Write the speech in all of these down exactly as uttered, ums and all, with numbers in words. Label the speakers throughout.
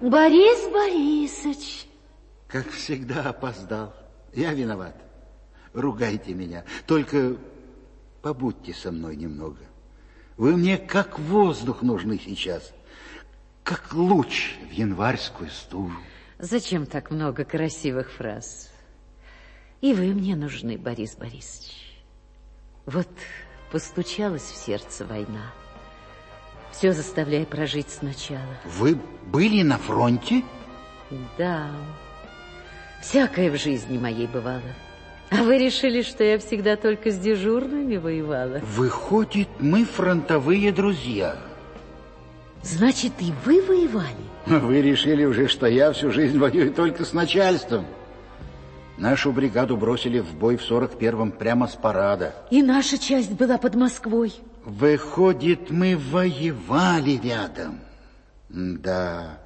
Speaker 1: Борис Борисович.
Speaker 2: Как всегда опоздал. Я виноват. Ругайте меня. Только побудьте со мной немного. Вы мне как воздух нужны сейчас. Как луч в январскую стужу.
Speaker 1: Зачем так много красивых фраз? И вы мне нужны, Борис Борисович. Вот постучалась в сердце война. Все заставляй прожить сначала.
Speaker 2: Вы были на фронте?
Speaker 1: Да. Всякое в жизни моей бывало. А вы решили, что я всегда только с дежурными воевала?
Speaker 2: Выходит, мы фронтовые друзья.
Speaker 1: Значит, и вы воевали?
Speaker 2: Вы решили уже, что я всю жизнь воюю только с начальством. Нашу бригаду бросили в бой в сорок первом прямо с парада.
Speaker 1: И наша часть была под Москвой.
Speaker 2: Выходит, мы воевали рядом. Да.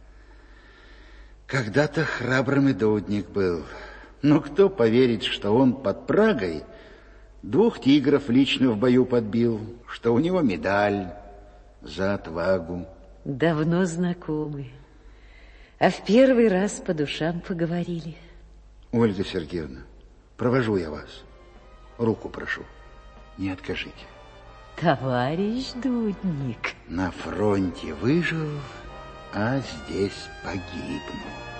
Speaker 2: Когда-то храбрым и дудник был. Но кто поверит, что он под Прагой двух тигров лично в бою подбил, что у него медаль за отвагу.
Speaker 1: Давно знакомы. А в первый раз по душам поговорили.
Speaker 2: Ольга Сергеевна, провожу я вас. Руку прошу, не откажите.
Speaker 1: Товарищ Дудник.
Speaker 2: На фронте выжил, а здесь погибну.